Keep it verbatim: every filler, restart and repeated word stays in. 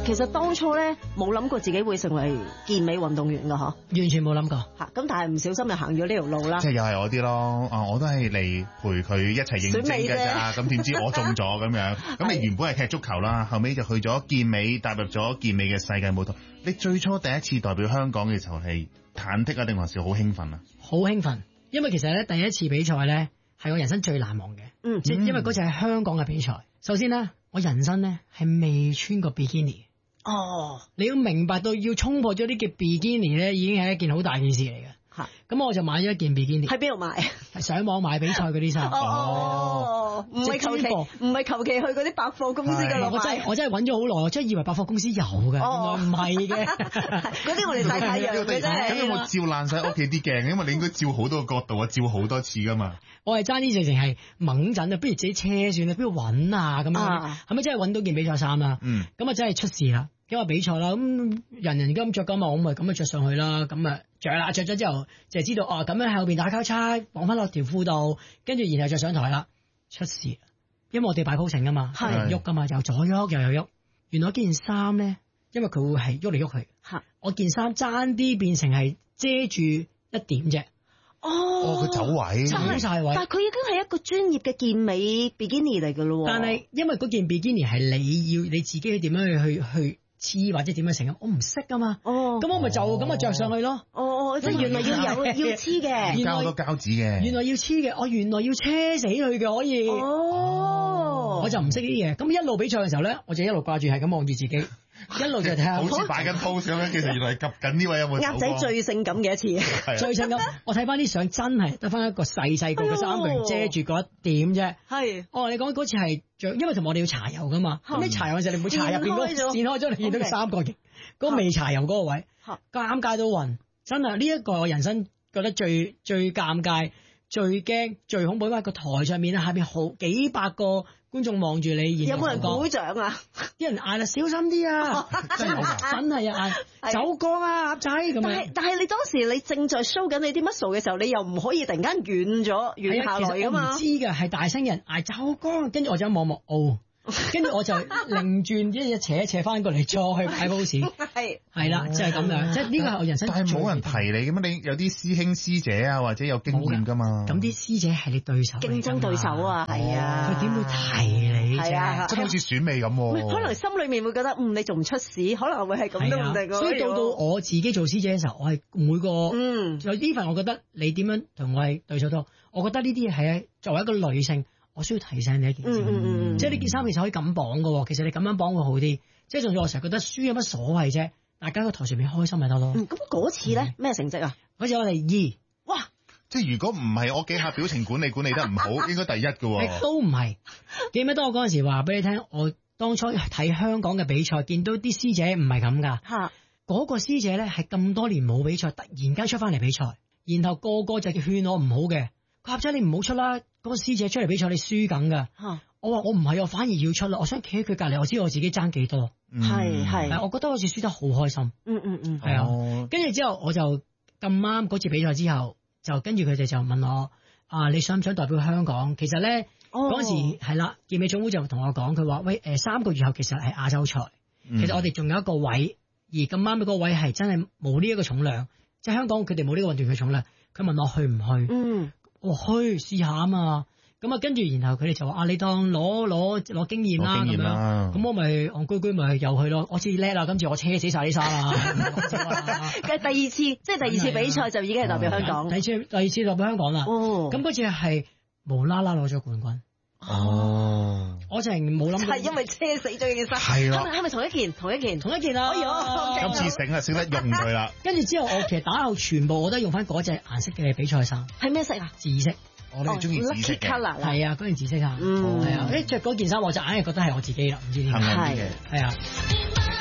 其實當初咧冇諗過自己會成為健美運動員噶嗬， 完全冇諗過。 吓咁，但係唔小心就行咗呢條路啦。 即係又係我啲咯，啊，我都係嚟陪佢一齊認證嘅咋，咁點知我中咗咁樣。咁你原本係踢足球啦，後尾就去咗健美，踏入咗健美嘅世界舞台。你最初第一次代表香港嘅時候係忐忑啊，定還是好興奮啊？ 好興奮，因為其實咧第一次比賽咧係我人生最難忘嘅。嗯，即係因為嗰次係香港嘅比賽。首先咧，我人生咧係未穿過比基尼。哦，你要明白到要衝破咗啲嘅比基尼咧，已經係一件好大件事嚟嘅。吓，咁我就買咗一件比基尼。喺邊度買？係上網買比賽嗰啲衫。哦，唔係求其，唔係求其去嗰啲百貨公司嘅咯。我真係我真係揾咗好耐，我真係以為百貨公司有嘅，原來唔係嘅。嗰啲我哋曬太陽嘅真係。咁有冇照爛晒屋企啲鏡？因為你應該照好多個角度啊，照好多次噶嘛。我係爭啲直情係猛陣啊，不如自己車算啦，邊度揾啊咁樣。係咪真係揾到件比賽衫啦？嗯，咁啊真係出事啦。因為比賽啦，咁人人咁着噶嘛，我咪咁啊着上去啦，咁啊着啦，着咗之後就係知道哦，咁樣喺後邊打交叉綁翻落條褲度，跟住然後就上台啦，出事，因為我哋擺鋪程噶嘛，係喐噶嘛，又左喐又右喐，原來件衫咧，因為佢會係喐嚟喐去，係我件衫爭啲變成係遮住一點啫。哦，佢走位，走晒位，但係佢已經係一個專業嘅健美比基尼嚟噶咯。但係因為嗰件比基尼係你要你自己去點樣去去去黐或者點樣成，我唔識噶嘛。哦，咁我咪就咁啊着上去咯。哦，即係原來要有要黐嘅，加好多膠紙嘅。原來要黐嘅，我原來要車死佢嘅可以。哦，我就唔識呢啲嘢。咁一路比賽嘅時候咧，我就一路掛住係咁望住自己。一路就睇下，好似擺緊 pose 咁樣，其實原來係及緊呢位有冇？鴨仔最性感嘅一次，最性感。我睇翻啲相，真係得翻一個細細個嘅三角形遮住嗰一點啫。係，哦，你講嗰次係着，因為同我哋要搽油噶嘛。咁你搽油嘅時候，你唔會搽入邊嗰線開咗，你見到個三角形，嗰個未搽油嗰個位，尷尬到暈。真係呢一個我人生覺得最最尷尬、最驚、最恐怖，因為個台上面下邊好幾百個觀眾望住你，有冇人鼓掌啊？啲人嗌啦，小心啲啊！真係真係啊！嗌走光啊，鴨仔咁樣。但係但係你當時你正在 show 緊你啲 muscle 嘅時候，你又唔可以突然間軟咗軟下來噶嘛？我唔知㗎，係大聲人嗌走光，跟住我就望望哦。跟住我就擰轉一日扯一扯翻過嚟，再去擺 pose。係係啦，就係咁樣，即係呢個係我人生。但係冇人提你咁啊！你有啲師兄師姐啊，或者有經驗噶嘛？咁啲師姐係你對手，競爭對手啊，係啊，佢點會提你啫？係啊，即係好似選美咁。可能心裏面會覺得，嗯，你仲唔出事？可能會係咁都唔定。所以到到我自己做師姐嘅時候，我係每個嗯，有呢份我覺得你點樣同我係對手都，我覺得呢啲嘢係作為一個女性。我需要提醒你一件事，嗯嗯嗯、即係呢件衫其實可以咁綁嘅，其實你咁樣綁會好啲。即係仲要我成日覺得輸有乜所謂啫，大家喺個台上面開心咪得咯。咁嗰、嗯、次咧咩、嗯、成績啊？嗰次我哋二，哇！即係如果唔係我幾下表情管理管理得唔好，應該第一嘅。都唔係。記唔記得我嗰陣時話俾你聽？我當初睇香港嘅比賽，見到啲師姐唔係咁噶。嚇、啊！嗰個師姐咧係咁多年冇比賽，突然間出翻嚟比賽，然後個個就叫勸我唔好嘅。鴨仔你唔好出啦，嗰、那個師姐出嚟比賽你輸緊噶。啊、我話我唔係，我反而要出啦。我想企喺佢隔籬，我知道我自己爭幾多。係係、嗯，我覺得好似輸得好開心。嗯嗯嗯，係啊。跟住之後我就咁啱嗰次比賽之後，就跟住佢哋就問我啊，你想唔想代表香港？其實咧嗰陣時係啦，健美總會就同我講，佢話喂誒三個月後其實係亞洲賽，嗯、其實我哋仲有一個位，而咁啱嗰個位係真係冇呢一個重量，即係香港佢哋冇呢個運動嘅重量。佢問我去唔去？嗯。我去試下啊嘛，咁啊跟住然後佢哋就話啊，你當攞攞攞經驗啦咁樣，咁我咪戇居居咪又去咯，我知叻啦，跟住我車死晒啲衫啊！嘅第二次即係第二次比賽就已經係代表香港，第二次第二次代表香港啦。哦，咁嗰次係無啦啦攞咗冠軍。哦，我淨係冇諗到係因為車死咗件衫，係啦，係咪同一件同一件同一件啊？今次醒啊，識得用佢啦。跟住之後我其實打後全部我都用翻嗰隻顏色嘅比賽衫，係咩色啊？紫色。我哋中意紫色嘅，係啊，嗰件紫色啊，係啊，誒着嗰件衫我就硬係覺得係我自己啦，唔知點解係係啊。